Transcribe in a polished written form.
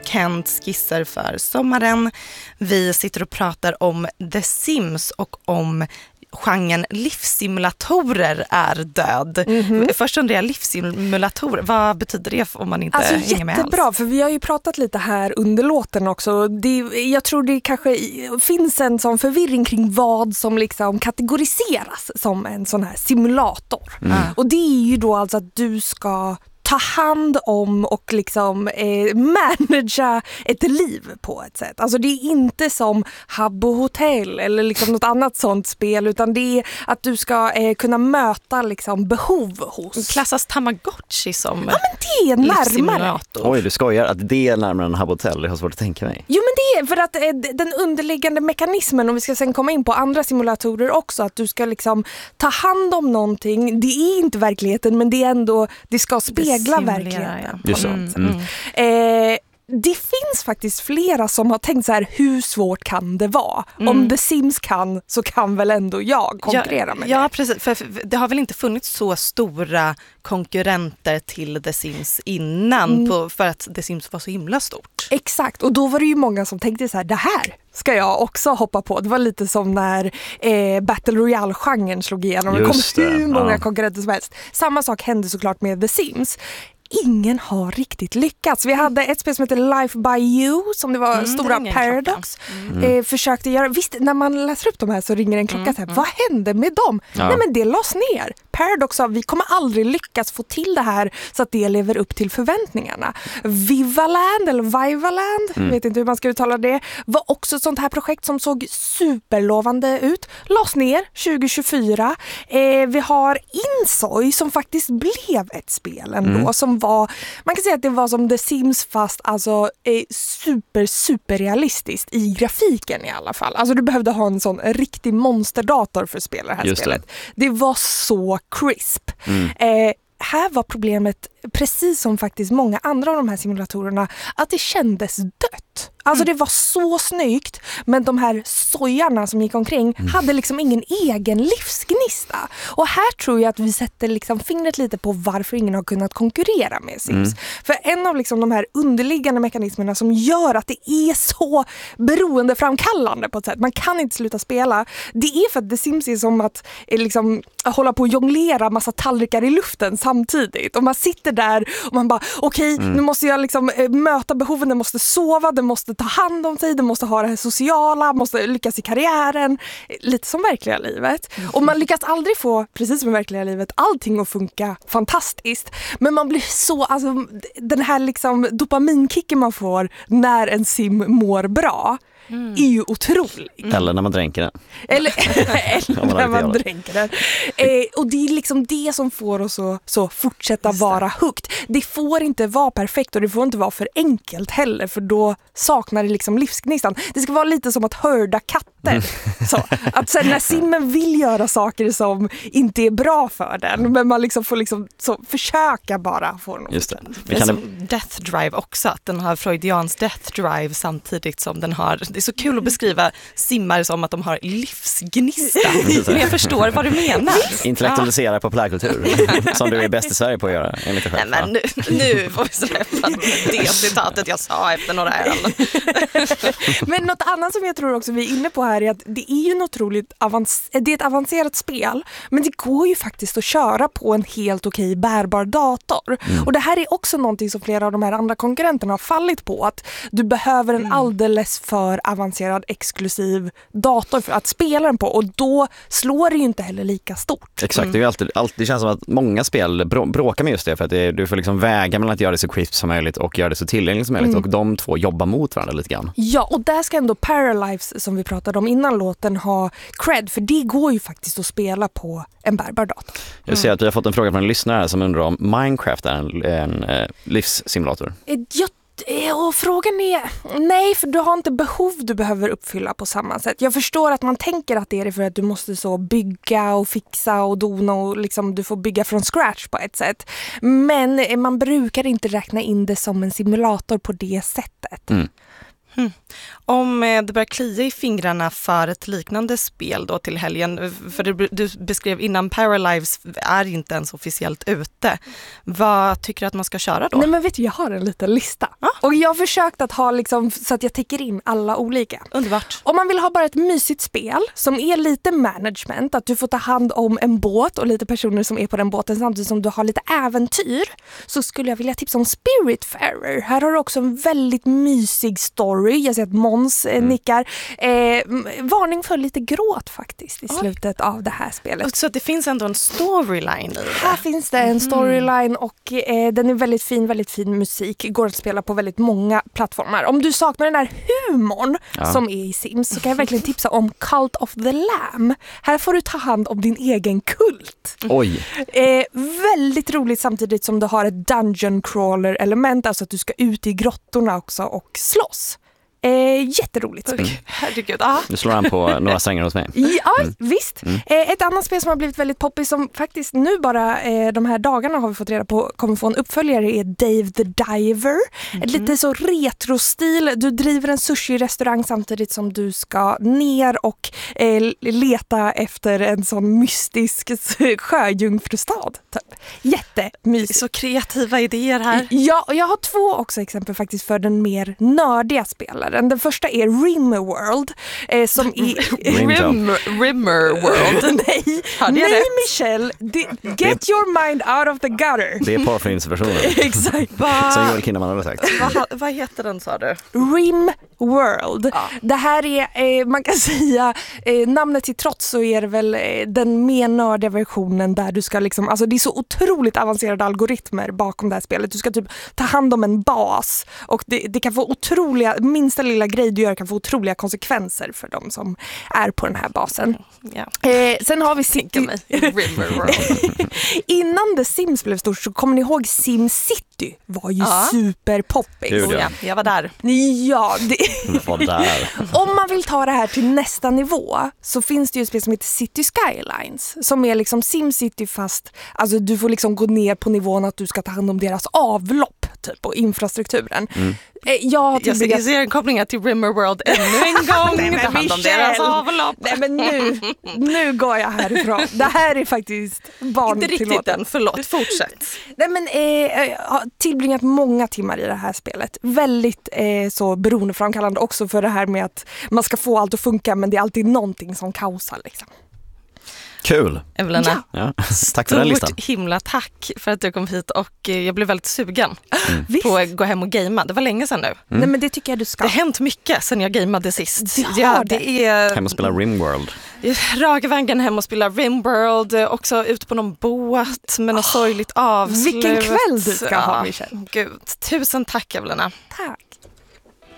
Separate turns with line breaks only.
Kent skisser för sommaren. Vi sitter och pratar om The Sims och om genren livssimulatorer är död. Först undrar jag, livssimulator, vad betyder det om man inte hänger med alls?
Jättebra, för vi har ju pratat lite här under låten också. Jag tror det kanske finns en sån förvirring kring vad som liksom kategoriseras som en sån här simulator. Och det är ju då alltså att du ska ta hand om och liksom managera ett liv på ett sätt. Alltså det är inte som Habbo Hotel eller liksom något annat sånt spel, utan det är att du ska kunna möta liksom behov hos.
Klassas Tamagotchi som
men det är närmare.
Oj, du skojar att det är närmare än Habbo Hotel. Det har svårt att tänka mig.
Jo, men det är för att den underliggande mekanismen, om vi ska sen komma in på andra simulatorer också, att du ska liksom ta hand om någonting. Det är inte verkligheten, men det är ändå, det ska spegla verkligheten.
Just så.
Det finns faktiskt flera som har tänkt så här: hur svårt kan det vara? Om The Sims kan, så kan väl ändå jag konkurrera med det.
Ja, precis. För det har väl inte funnits så stora konkurrenter till The Sims innan för att The Sims var så himla stort.
Exakt, och då var det ju många som tänkte så här: det här ska jag också hoppa på. Det var lite som när Battle Royale-genren slog igenom. Det kom hur många konkurrenter som helst. Samma sak hände såklart med The Sims. Ingen har riktigt lyckats. Vi hade ett spel som heter Life by You, som det var stora Paradox försökte göra. Visst, när man läser upp de här så ringer en klocka så här: vad hände med dem? Nej, men det lades ner. Paradox sa: vi kommer aldrig lyckas få till det här så att det lever upp till förväntningarna. Vivaland eller Vivaland, vet inte hur man ska uttala det, var också ett sånt här projekt som såg superlovande ut. Lades ner 2024. Vi har Insoy som faktiskt blev ett spel ändå, som var, man kan säga att det var som The Sims fast alltså super realistiskt i grafiken i alla fall. Alltså du behövde ha en sån riktig monsterdator för att spela det här spelet. Det var så crisp. Här var problemet, precis som faktiskt många andra av de här simulatorerna, att det kändes dött. Alltså det var så snyggt, men de här sojarna som gick omkring hade liksom ingen egen livsgnista. Och här tror jag att vi sätter liksom fingret lite på varför ingen har kunnat konkurrera med Sims. För en av liksom de här underliggande mekanismerna som gör att det är så beroendeframkallande på ett sätt, man kan inte sluta spela, det är för att The Sims är som att liksom hålla på att jonglera massa tallrikar i luften samtidigt. Och man sitter där och man bara, okej, nu måste jag liksom möta behoven, den måste sova, den måste ta hand om sig, den måste ha det här sociala, måste lyckas i karriären, lite som verkliga livet. Och man lyckas aldrig få, precis som i verkliga livet, allting att funka fantastiskt. Men man blir så, alltså den här liksom dopaminkicken man får när en sim mår bra är ju otrolig.
Eller när man dränker den.
Eller när man dränker den. Och det är liksom det som får oss så fortsätta vara högt. Det får inte vara perfekt och det får inte vara för enkelt heller, för då saknar det liksom livsgnistan. Det ska vara lite som att hörda katter. Så, att sen när simmen vill göra saker som inte är bra för den, men man liksom får liksom så försöka bara få något.
Just det.
Det är som Death Drive också, att den har Freudians Death Drive samtidigt som den har. Det är så kul att beskriva simmar som att de har livsgnista. Men jag förstår vad du menar.
Intellektualisera populärkultur, som du är bäst i Sverige på att göra, enligt dig själv.
Nej, men nu får vi släppa det citatet jag sa efter några öl.
Men något annat som jag tror också vi är inne på här är att det är ju en otroligt det är ett avancerat spel, men det går ju faktiskt att köra på en helt okej bärbar dator. Och det här är också någonting som flera av de här andra konkurrenterna har fallit på, att du behöver en alldeles för avancerad exklusiv dator för att spela den på, och då slår det ju inte heller lika stort.
Exakt, det är ju alltid, det känns som att många spel bråkar med just det, för att du får liksom väga mellan att göra det så crisp som möjligt och göra det så tillgängligt som möjligt, och de två jobbar mot varandra lite grann.
Ja, och där ska ändå Paralives, som vi pratade om innan låten, ha cred, för det går ju faktiskt att spela på en bärbar dator.
Jag ser att vi har fått en fråga från en lyssnare som undrar om Minecraft är en livssimulator.
Och frågan är nej, för du har inte behov du behöver uppfylla på samma sätt. Jag förstår att man tänker att det är för att du måste så bygga och fixa och dona och liksom du får bygga från scratch på ett sätt. Men man brukar inte räkna in det som en simulator på det sättet.
Om det börjar klia i fingrarna för ett liknande spel då till helgen, för du beskrev innan Paralives är inte ens officiellt ute. Vad tycker du att man ska köra då?
Nej, men vet du, jag har en liten lista. Och jag har försökt att ha liksom, så att jag täcker in alla olika.
Underbart.
Om man vill ha bara ett mysigt spel som är lite management, att du får ta hand om en båt och lite personer som är på den båten samtidigt som du har lite äventyr, så skulle jag vilja tipsa om Spiritfarer. Här har du också en väldigt mysig story. Jag ser att Måns nickar. Varning för lite gråt faktiskt i slutet av det här spelet.
Så att det finns ändå en storyline i det?
Här finns det en storyline och den är väldigt fin musik. Går att spela på väldigt många plattformar. Om du saknar den här humorn som är i Sims, så kan jag verkligen tipsa om Cult of the Lamb. Här får du ta hand om din egen kult.
Oj.
Väldigt roligt samtidigt som du har ett dungeon crawler element, alltså att du ska ut i grottorna också och slåss. Jätteroligt spel.
Herregud.
Nu slår han på några strängar hos mig.
Ja, visst. Ett annat spel som har blivit väldigt poppis som faktiskt nu bara de här dagarna har vi fått reda på kommer få en uppföljare är Dave the Diver. Ett lite så retrostil. Du driver en sushi-restaurang samtidigt som du ska ner och leta efter en sån mystisk sjöjungfrustad. Jättemysigt.
Så kreativa idéer här.
Ja, och jag har 2 också exempel faktiskt för den mer nördiga spelaren. Den första är Rimworld som är
Rimworld.
Nej, Michelle, get your mind out of the gutter.
Det är porrfilmsversionen.
Exakt.
Som Joel Kinnaman hade sagt.
Vad heter den, sa du?
Rimworld. Det här är, man kan säga, namnet till trots så är det väl den mer nördiga versionen där du ska liksom, alltså det är så otroligt avancerade algoritmer bakom det här spelet. Du ska typ ta hand om en bas och det kan få otroliga, minsta lilla grej du gör kan få otroliga konsekvenser för de som är på den här basen. Sen har vi innan The Sims blev stort så kommer ni ihåg SimCity var ju superpoppis.
Jag var där.
Ja,
var där.
Om man vill ta det här till nästa nivå så finns det ju ett spel som heter City Skylines som är liksom SimCity fast alltså du får liksom gå ner på nivån att du ska ta hand om deras avlopp typ och infrastrukturen. Jag
ser en koppling till Rimworld ännu en gång.
Nej, men
hand om deras avlopp.
Nej, men nu går jag härifrån. Det här är faktiskt barntillåtet.
Inte riktigt den, förlåt. Fortsätt.
Nej, men jag har tillbringat många timmar i det här spelet. Väldigt så beroendeframkallande också för det här med att man ska få allt att funka men det är alltid någonting som kaosar liksom.
Kul.
Evelina,
tack för den listan.
Stort himla tack för att du kom hit och jag blev väldigt sugen på att gå hem och gamea. Det var länge sedan nu.
Nej, men det tycker jag du ska.
Det har hänt mycket sedan jag gameade sist.
Det
är
hem och spela Rimworld.
Raka vägen hem och spela Rimworld, också ute på någon båt med något sorgligt avslut.
Vilken kväll du ska ha, Michelle.
Gud, tusen tack Evelina.
Tack.